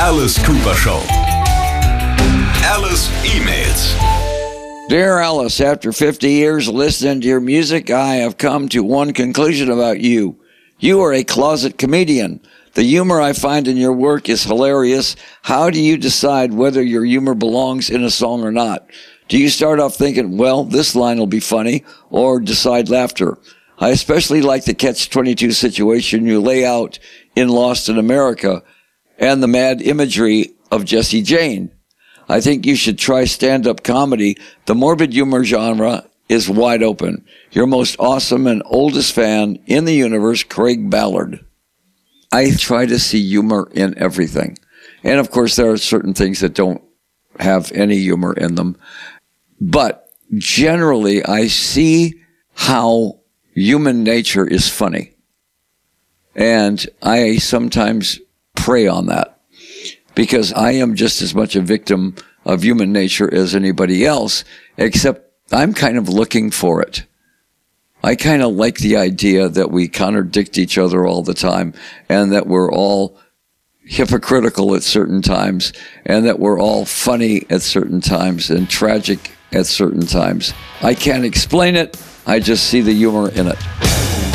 Alice Cooper Show. Alice emails. Dear Alice, after 50 years listening to your music, I have come to one conclusion about you. You are a closet comedian. The humor I find in your work is hilarious. How do you decide whether your humor belongs in a song or not? Do you start off thinking, well, this line will be funny, or decide laughter? I especially like the catch-22 situation you lay out in Lost in America and the mad imagery of Jesse Jane. I think you should try stand-up comedy. The morbid humor genre is wide open. Your most awesome and oldest fan in the universe, Craig Ballard. I try to see humor in everything. And of course, there are certain things that don't have any humor in them. But generally, I see how human nature is funny. And I sometimes prey on that because I am just as much a victim of human nature as anybody else, except I'm kind of looking for it. I kind of like the idea that we contradict each other all the time and that we're all hypocritical at certain times and that we're all funny at certain times and tragic at certain times. I can't explain it. I just see the humor in it.